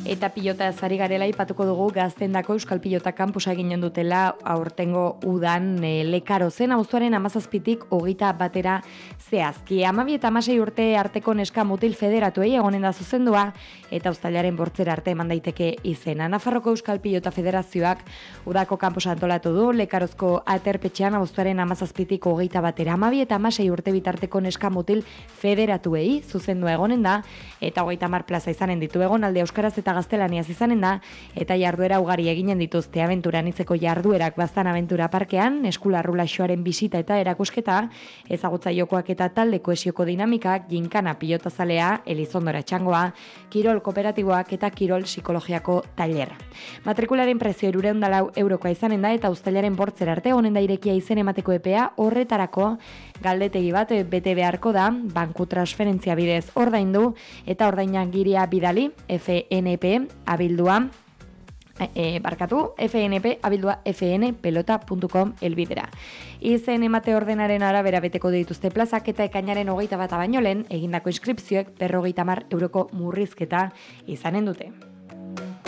Eta pilota zari garela ipatuko dugu gaztendako Euskal Pilota Kampusa eginen dutela aurtengo udan Lekarozen abuztuaren 17tik 21 zehazki. 12 eta 16 urte arteko neska mutil federatuei egonen da zuzendua eta uztailaren 8 arte eman daiteke izena. Nafarroko Euskal Pilota Federazioak udako kampusa antolatu du Lekarozko aterpetxean abuztuaren 17tik 21 12 eta 16 urte bitarteko neska mutil federatuei zuzendua egonen da eta 30 plaza izanen ditu egonaldi euskaraz eta gaztelaniaz izanen da, eta jarduera ugari eginen dituzte abentura anitzeko jarduerak Baztan Abentura Parkean, eskularrulaxoaren bisita eta erakusketa, ezagutza jokoak eta talde kohesioko dinamikak, ginkana pilotazalea, Elizondora txangoa, kirol kooperatiboak eta kirol psikologiako tailerra. Matrikularen prezio 304 eurokoa izanen da, eta uztailaren 8 arte honen da irekia izen emateko epea, horretarako galdetegi bat bete beharko da, banku transferentzia bidez ordaindu, eta ordainak giria bidali, FNP abildua fnp@fnpelota.com elbidera. Izen emate ordenaren arabera beteko dituzte plazak eta ekainaren 21 baino lehen egindako inskripzioek 50 euroko murrizketa izanen dute.